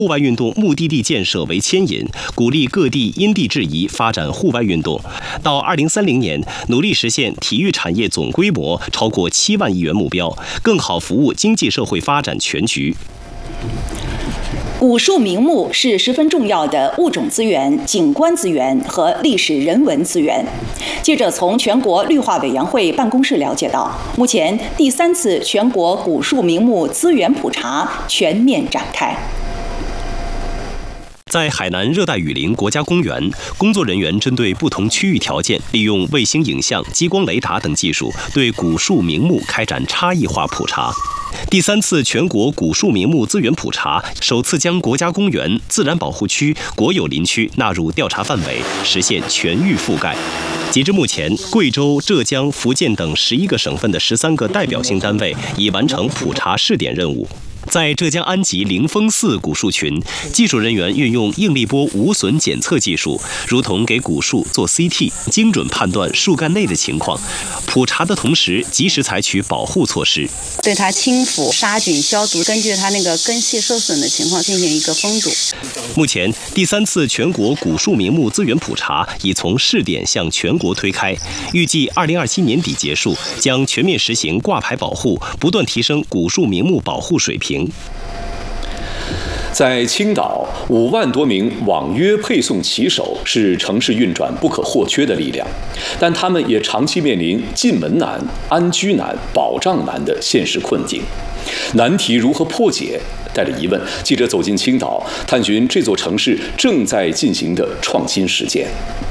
户外运动目的地建设为牵引，鼓励各地因地制宜发展户外运动。到2030年，努力实现体育产业总规模超过7万亿元目标，更好服务经济社会发展全局。 古树名木是十分重要的物种资源、景观资源和历史人文资源。记者从全国绿化委员会办公室了解到，目前第3次全国古树名木资源普查全面展开。 在海南热带雨林国家公园，工作人员针对不同区域条件，利用卫星影像、激光雷达等技术，对古树名木开展差异化普查。第3次全国古树名木资源普查首次将国家公园、自然保护区、国有林区纳入调查范围，实现全域覆盖。截至目前，贵州、浙江、福建等11个省份的13个代表性单位已完成普查试点任务。在浙江安吉灵峰寺古树群，技术人员运用应力波无损检测技术，如同给古树做 CT， 精准判断树干内的情况。普查的同时，及时采取保护措施， 对它清腐、杀菌、消毒，根据它那个根系受损的情况进行一个封堵。 目前，第3次全国古树名木资源普查已从试点向全国推开，预计2027年底结束，将全面实行挂牌保护，不断提升古树名木保护水平。 在青岛，5万多名网约配送骑手是城市运转不可或缺的力量，但他们也长期面临进门难、安居难、保障难的现实困境。难题如何破解？带着疑问，记者走进青岛，探寻这座城市正在进行的创新实践。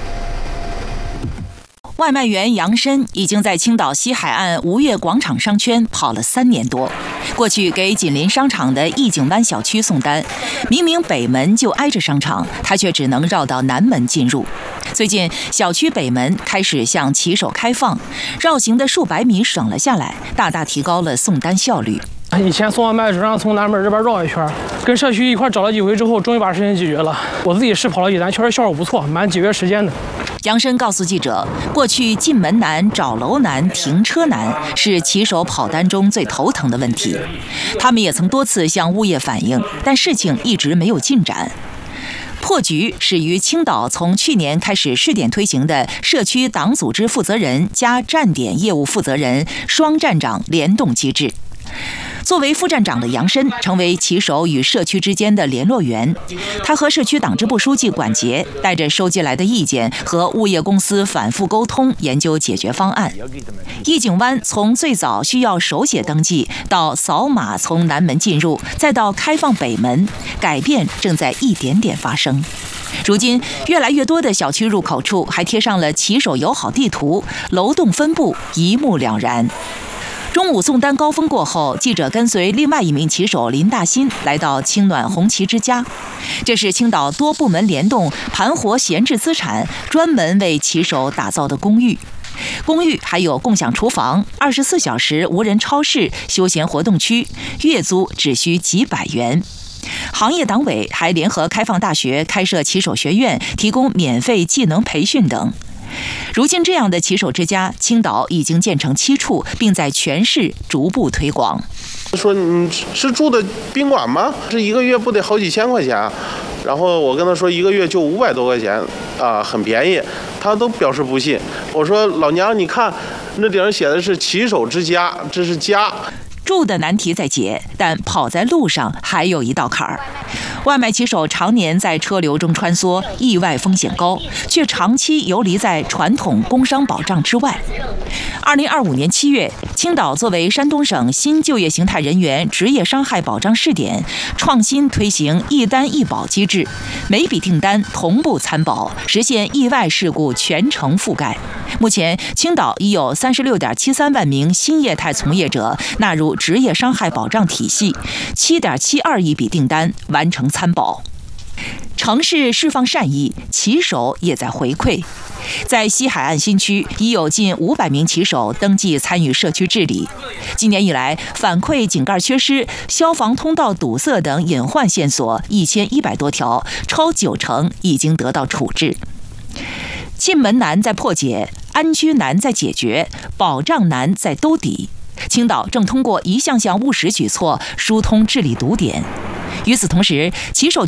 外卖员杨申已经在青岛西海岸吴越广场商圈跑了3年多。过去给紧邻商场的义景湾小区送单，明明北门就挨着商场，他却只能绕到南门进入。最近，小区北门开始向骑手开放，绕行的数百米省了下来，大大提高了送单效率。 以前送外卖只让从南门这边绕一圈，跟社区一块找了几回之后，终于把事情解决了。我自己试跑了一单，确实效果不错，蛮节约时间的。 杨申告诉记者，过去进门难、找楼难、停车难是骑手跑单中最头疼的问题。他们也曾多次向物业反映，但事情一直没有进展。破局始于青岛从去年开始试点推行的社区党组织负责人加站点业务负责人双站长联动机制。作为副站长的杨申成为骑手与社区之间的联络员，他和社区党支部书记管杰带着收集来的意见和物业公司反复沟通，研究解决方案。义景湾从最早需要手写登记，到扫码从南门进入，再到开放北门，改变正在一点点发生。如今，越来越多的小区入口处还贴上了骑手友好地图，楼栋分布一目了然。中午送单高峰过后，记者跟随另外一名骑手林大新来到青暖红旗之家。这是青岛多部门联动盘活闲置资产，专门为骑手打造的公寓。公寓还有共享厨房、24小时无人超市、休闲活动区，月租只需几百元。行业党委还联合开放大学开设骑手学院，提供免费技能培训等。如今，这样的骑手之家，青岛已经建成7处，并在全市逐步推广。 说你是住的宾馆吗？这一个月不得好几千块钱？然后我跟他说一个月就500多块钱啊，很便宜。他都表示不信。我说老娘，你看那顶上写的是骑手之家，这是家。 住的难题在解，但跑在路上还有一道坎儿。外卖骑手常年在车流中穿梭，意外风险高，却长期游离在传统工伤保障之外。2025年7月，青岛作为山东省新就业形态人员职业伤害保障试点，创新推行一单一保机制，每笔订单同步参保，实现意外事故全程覆盖。目前，青岛已有36.73万名新业态从业者纳入职业伤害保障体系，7.72亿笔订单完成参保。城市释放善意，骑手也在回馈。在西海岸新区，已有近500名骑手登记参与社区治理。今年以来，反馈井盖缺失、消防通道堵塞等隐患线索1100多条，超90%已经得到处置。进门难在破解，安居难在解决，保障难在兜底。青岛正通过一项项务实举措疏通治理堵点。与此同时，骑手